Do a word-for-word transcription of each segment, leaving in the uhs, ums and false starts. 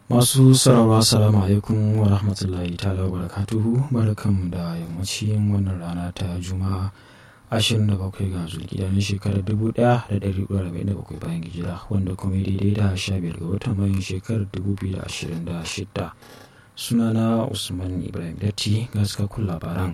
Masu sauraro assalamu alaikum wa rahmatullahi ta'ala wa barakatuhu. Barkanmu da yammacin wannan rana ta Juma'a ashirin da bakwai ga Zulhijja na shekarar dubu ɗaya da ɗari huɗu da arba'in da bakwai bayan hijira, wanda kuma ya daidai da sha biyar ga watan Mayun shekarar dubu biyu da ashirin da shida. Sunana Usman Ibrahim Datti, ga cikakkun labaran.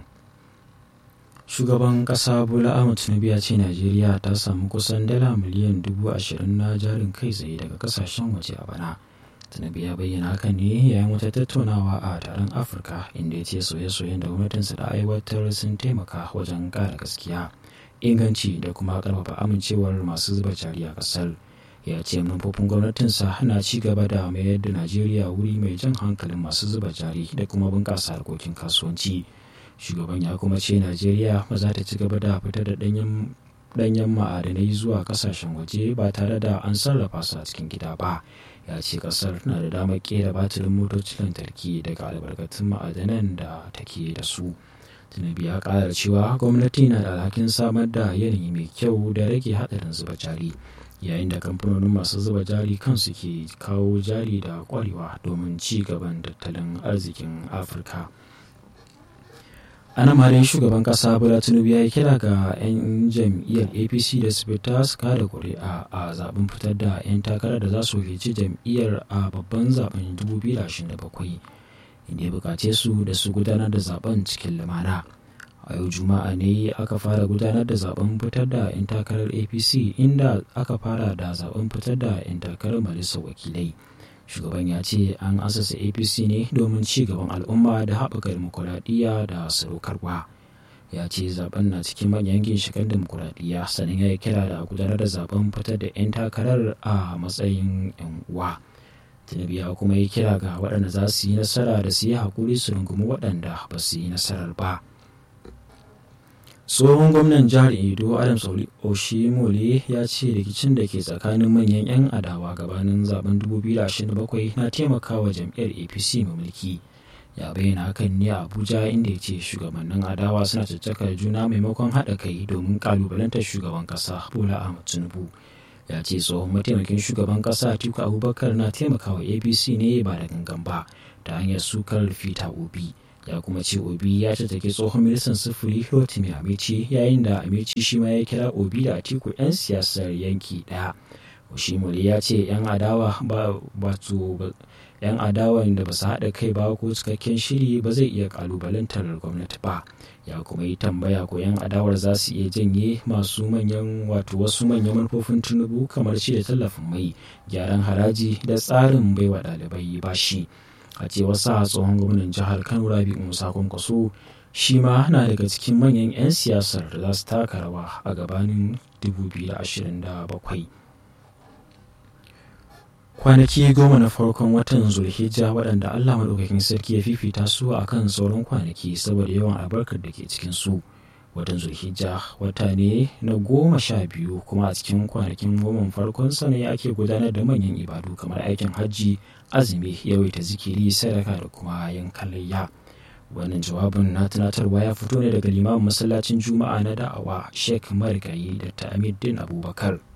Shugaban ƙasa Bola Ahmed Tinubu ya ce Najeriya ta samu kusan dala miliyan dubu ashirin na jarin kai tsaye daga ƙasashen waje a bana. Tinubu ya bayyana hakan ne yayin wata tattaunawa a taron Afirka, inda ya ce soye-soyen da gwamnatinsa da aiwatar sun taimaka wajen ƙara gaskiya, inganci da kuma ƙarfafa amincewar masu zuba jari a ƙasar. Ya ce manufofin gwamnatinsa na ci gaba da mayar da Najeriya wuri mai jan hankalin masu zuba jari da kuma bunƙasa harkokin kasuwanci. Shugaban ya kuma ce Najeriya ba za ta ci gaba da fitar da ɗanyen ɗanyen ma'adanai zuwa kasashen waje ba tare da an sarrafa su a cikin gida ba. Ya ce kasar na da damar kera batirin motocin lantarki daga albarkatun ma'adanan da take da su. Tinubu ya ƙara cewa gwamnati na da alhakin samar da yanayi mai kyau da rage haɗarin zuba jari, yayin da kamfanonin masu zuba jari kansu ke kawo jari da ƙwarewa domin ci gaban tattalin arzikin Afirka. Ana marin shugaban kasa Bola Tinubu ya yi kira ga 'yan jam'iyyar A P C da su fita su kada kuri'a a zaben fitar da 'yan takarar da za su wakilci jam'iyyar a babban zaben dubu biyu da ashirin da bakwai, inda ya bukace su da su gudanar da zaben cikin lumana. A yau Juma'a ne aka fara gudanar da zaben fitar da 'yan takarar A P C, inda aka fara da zaben fitar da 'yan takarar majalisar wakilai. Shugaban ya ce an asasa A P C ne domin ci gaban al'umma da haɓaka dimokuraɗiyya da sadaukarwa. Ya ce zaben na cikin manyan ginshiƙan dimokuraɗiyya, sannan ya yi kira da gudanar da zaben fitar da 'yan takarar a matsayin 'yan uwa. Tinubu ya kuma yi kira ga waɗanda za su yi nasara da su yi haƙuri su rungumi waɗanda ba su yi nasarar ba. Tsohon gwamnan jihar Edo Adams Oshimole ya ce rikicin da ke tsakanin manyan 'yan adawa gabanin zaben dubu biyu da ashirin da bakwai na taimakawa jam'iyyar A P C mai mulki. Ya bayyana hakan ne a Abuja, inda ya ce shugabannin adawa suna caccakar juna maimakon haɗa kai domin ƙalubalantar shugaban ƙasa Bola Ahmed Tinubu. Ya ce tsohon mataimakin shugaban ƙasa Atiku Abubakar na taimakawa A P C ne ba da gangan ba ta hanyar sukar Peter Obi. Ya kuma ce Obi ya tattake tsohon ministan sufuri Rotimi Amici, yayin da Amici shi ma ya kira Obi da Atiku 'yan siyasar yanki ɗaya. Oshimole ya ce 'yan adawa ba wato 'yan adawan da ba su haɗa kai ba ko cikakken shiri ba zai iya ƙalubalantar gwamnati ba. Ya kuma yi tambaya ko 'yan adawar za su iya janye masu manyan wato wasu manyan manufofin Tinubu, kamar shi da tallafin mai, gyaran haraji da tsarin baiwa ɗalibai bashi. A cewar sa tsohon gwamnan jihar Kano Rabi'u Musa Kwankwaso shi ma na daga cikin manyan 'yan siyasar da za su taka rawa a gabanin dubu biyu da ashirin da bakwai. Kwanaki goma na farkon watan Zulhijja waɗanda Allah Maɗaukakin Sarki ya fifita su a kan sauran kwanaki saboda yawan albarkar da ke cikin su. Watan Zulhijja wata ne na goma sha biyu, kuma a cikin kwanakin goma farkon sa ne ake gudanar da manyan ibadu kamar aikin hajji, azumi, yawaita zikiri, sadaka da kuma yankan layya. Wannan jawabin na tunatarwa ya fito ne daga limamin masallacin Juma'a na da'awa Sheikh Marigayi da Amiruddin Abubakar.